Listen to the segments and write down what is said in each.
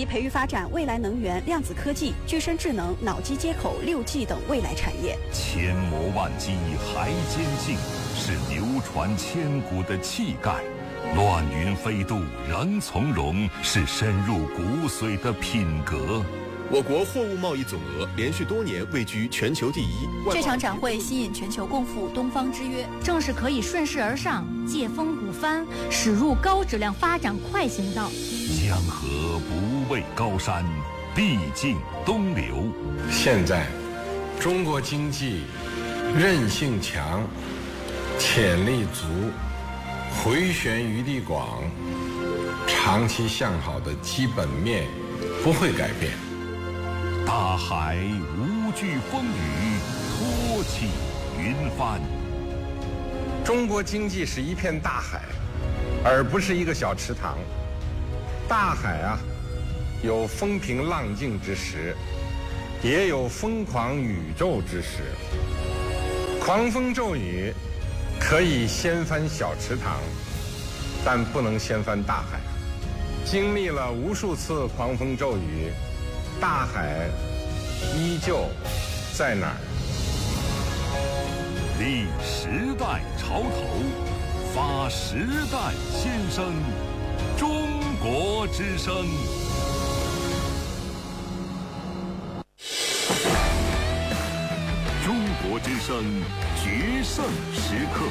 其培育发展未来能源、量子科技、具身智能、脑机接口、6G 等未来产业。 千磨万击还坚劲，是流传千古的气概；乱云飞渡仍从容，是深入骨髓的品格。 我国货物贸易总额连续多年位居全球第一。 这场展会吸引全球共赴东方之约，正是可以顺势而上、借风鼓帆，驶入高质量发展快行道。 江河不畏高山，必尽东流。 现在，中国经济韧性强，潜力足，回旋余地广，长期向好的基本面不会改变。 大海无惧风雨，托起云帆。 中国经济是一片大海，而不是一个小池塘。大海啊，有风平浪静之时，也有疯狂宇宙之时。狂风骤雨可以掀翻小池塘，但不能掀翻大海。经历了无数次狂风骤雨，大海依旧在哪儿？ 立时代潮头，发时代先声，中国之声。中国之声决胜时刻。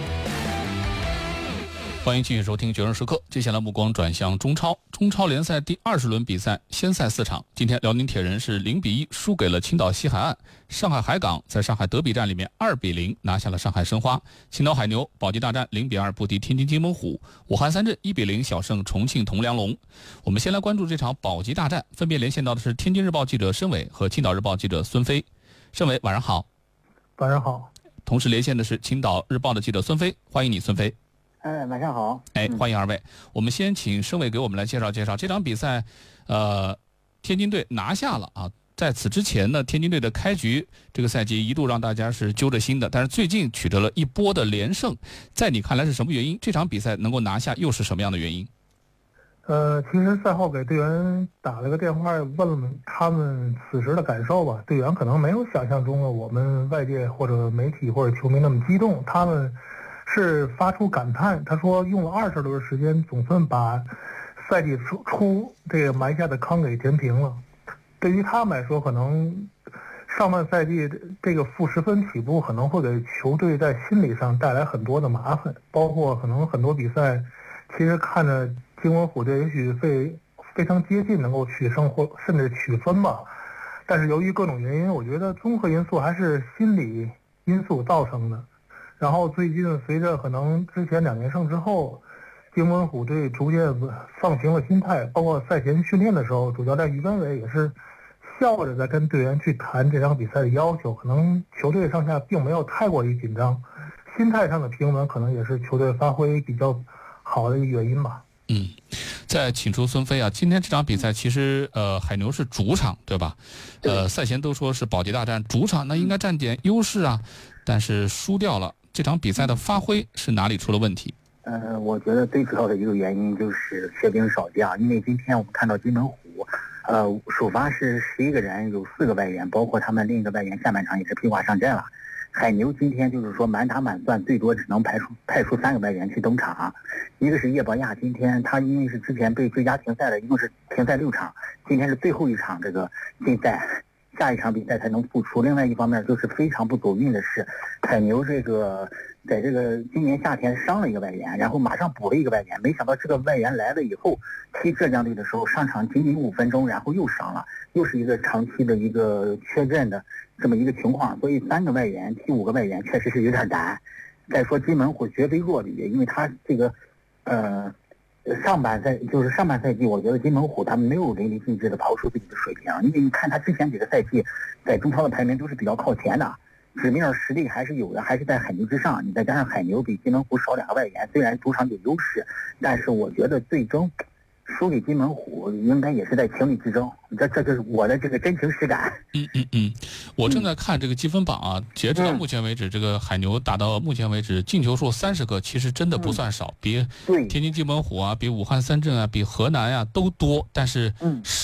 欢迎继续收听《决胜时刻》。接下来目光转向中超，中超联赛第20轮比赛，先赛4场。今天辽宁铁人是0-1输给了青岛西海岸，上海海港在上海德比战里面2-0拿下了上海申花，青岛海牛保级大战0-2不敌天津津门虎，武汉三镇1-0小胜重庆铜梁龙。我们先来关注这场保级大战，分别连线到的是天津日报记者申伟和青岛日报记者孙飞。申伟，晚上好。 晚上好。同时连线的是青岛日报的记者孙飞，欢迎你，孙飞。 晚上好。 欢迎二位。我们先请申伟给我们来介绍介绍这场比赛。天津队拿下了啊。在此之前呢，天津队的开局这个赛季一度让大家是揪着心的，但是最近取得了一波的连胜。在你看来是什么原因？这场比赛能够拿下又是什么样的原因？ 其实赛后给队员打了个电话，问了他们此时的感受吧。队员可能没有想象中的我们外界或者媒体或者球迷那么激动，他们是发出感叹。他说用了20轮时间，总算把赛季初这个埋下的坑给填平了。对于他们来说，可能上半赛季这个负10分起步可能会给球队在心理上带来很多的麻烦，包括可能很多比赛其实看着津门虎队也许非常接近能够取胜或甚至取分吧，但是由于各种原因，我觉得综合因素还是心理因素造成的。然后最近随着可能之前2连胜之后，津门虎队逐渐放平了心态，包括赛前训练的时候，主教练于根伟也是笑着在跟队员去谈这场比赛的要求，可能球队上下并没有太过于紧张，心态上的平稳可能也是球队发挥比较好的一个原因吧。 再请出孙飞啊，今天这场比赛其实海牛是主场对吧？赛前都说是保级大战，主场那应该占点优势啊，但是输掉了。这场比赛的发挥是哪里出了问题？ 我觉得最主要的一个原因就是缺兵少将，因为今天我们看到津门虎，首发是11个人，有4个外援，包括他们另一个外援下半场也是披挂上阵了。海牛今天就是说满打满算，最多只能派出3个外援去登场，一个是叶博亚，今天他因为是之前被追加停赛的，一共是停赛6场，今天是最后一场这个禁赛，下一场比赛才能复出。另外一方面就是非常不走运的是，海牛这个在这个今年夏天伤了一个外援，然后马上补了一个外援，没想到这个外援来了以后，踢浙江队的时候上场仅仅5分钟，然后又伤了，又是一个长期的一个缺阵的这么一个情况，所以3个外援踢5个外援确实是有点难。再说津门虎绝非弱旅，因为他这个上半赛季，我觉得津门虎他们没有淋漓尽致的刨出自己的水平，因为你看他之前几个赛季在中超的排名都是比较靠前的，纸面实力还是有的，还是在海牛之上。你再加上海牛比津门虎少2个外援，虽然主场有优势，但是我觉得最终输给津门虎应该也是在情理之中，这就是我的这个真情实感。 我正在看这个积分榜啊，截止到目前为止，这个海牛打到目前为止进球数30个，其实真的不算少，比天津津门虎啊，比武汉三镇啊，比河南啊都多，但是